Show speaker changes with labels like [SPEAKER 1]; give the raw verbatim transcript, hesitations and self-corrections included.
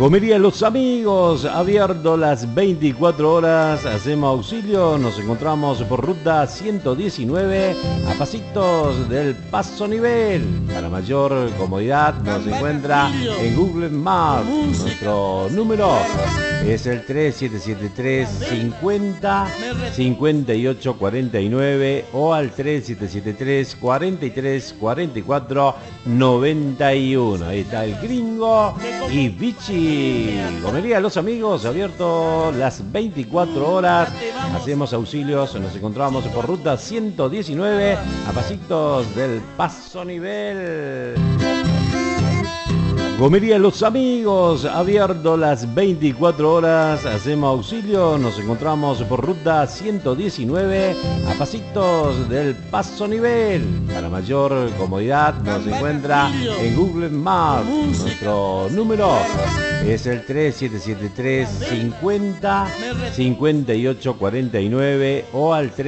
[SPEAKER 1] Gomería Los Amigos, abierto las veinticuatro horas, hacemos auxilio, nos encontramos por ruta ciento diecinueve, a pasitos del Paso Nivel. Para mayor comodidad nos encuentra en Google Maps. Nuestro número es el tres siete siete tres, cincuenta, cincuenta y ocho cuarenta y nueve o al tres siete siete tres, cuarenta y tres, cuarenta y cuatro, noventa y uno. Ahí está el Gringo y Vichy. Gomería Los Amigos, abierto las veinticuatro horas, hacemos auxilios, nos encontramos por ruta ciento diecinueve, a pasitos del Paso Nivel. Gomería Los Amigos, abierto las veinticuatro horas, hacemos auxilio, nos encontramos por ruta ciento diecinueve, a pasitos del Paso Nivel. Para mayor comodidad nos encuentra en Google Maps. Nuestro número es el tres siete siete tres, cincuenta, cincuenta y ocho cuarenta y nueve o al tres